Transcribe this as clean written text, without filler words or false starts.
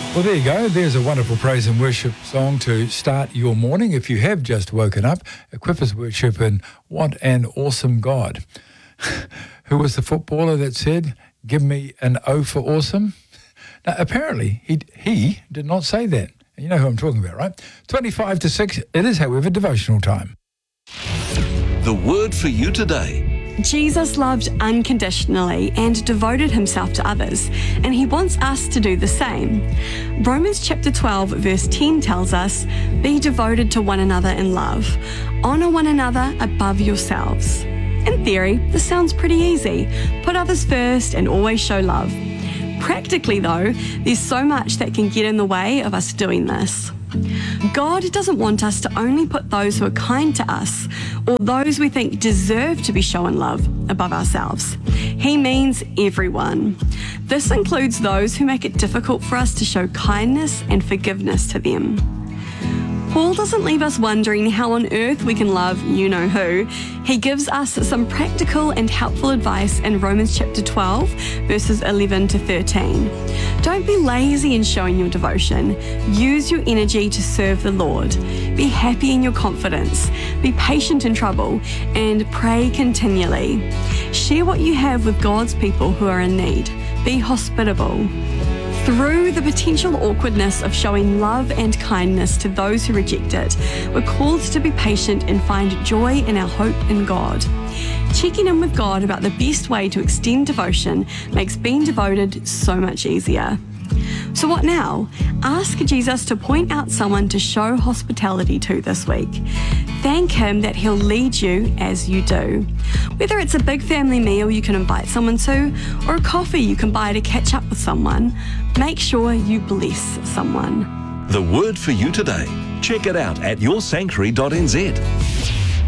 Well, there you go. There's a wonderful praise and worship song to start your morning. If you have just woken up, Equippers Worship and What an Awesome God. Who was the footballer that said, "Give me an O for awesome"? Now, apparently, he did not say that. You know who I'm talking about, right? 25 to 6. It is, however, devotional time. The word for you today. Jesus loved unconditionally and devoted himself to others, and he wants us to do the same. Romans chapter 12 verse 10 tells us, "Be devoted to one another in love. Honour one another above yourselves." In theory, this sounds pretty easy. Put others first and always show love. Practically though, there's so much that can get in the way of us doing this. God doesn't want us to only put those who are kind to us or those we think deserve to be shown love above ourselves. He means everyone. This includes those who make it difficult for us to show kindness and forgiveness to them. Paul doesn't leave us wondering how on earth we can love you-know-who. He gives us some practical and helpful advice in Romans chapter 12, verses 11 to 13. Don't be lazy in showing your devotion. Use your energy to serve the Lord. Be happy in your confidence. Be patient in trouble, and pray continually. Share what you have with God's people who are in need. Be hospitable. Through the potential awkwardness of showing love and kindness to those who reject it, we're called to be patient and find joy in our hope in God. Checking in with God about the best way to extend devotion makes being devoted so much easier. So what now? Ask Jesus to point out someone to show hospitality to this week. Thank him that he'll lead you as you do. Whether it's a big family meal you can invite someone to, or a coffee you can buy to catch up with someone, make sure you bless someone. The word for you today. Check it out at yoursanctuary.nz.